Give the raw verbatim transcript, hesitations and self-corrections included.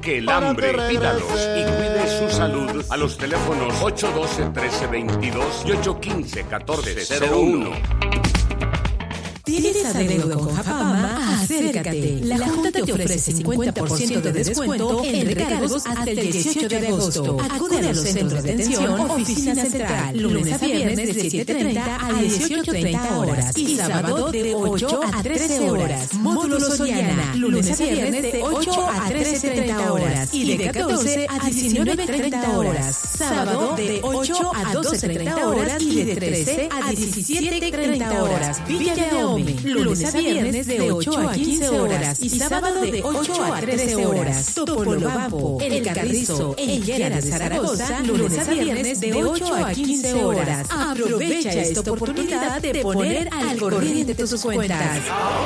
saque el hambre, pídalos y cuide su salud a los teléfonos ocho uno dos, uno tres dos y ocho uno cinco, uno cuatro cero uno. ¿Tienes adeudo con Japama? Acércate. La Junta te ofrece cincuenta por ciento de descuento en recargos hasta el dieciocho de agosto. Acude a los centros de atención Oficina Central, lunes a viernes de siete treinta a dieciocho treinta horas y sábado de ocho a trece horas. Módulo Soriana, lunes a viernes de ocho a trece treinta horas y de catorce a diecinueve treinta horas. Sábado de ocho a doce treinta horas y de trece a diecisiete treinta horas. Villa de Ahome, lunes a viernes de ocho a quince horas y sábado de ocho a trece horas. Topolobampo, El Carrizo e Higuera de Zaragoza, lunes a viernes de ocho a quince horas. Aprovecha esta oportunidad de poner al corriente tus cuentas.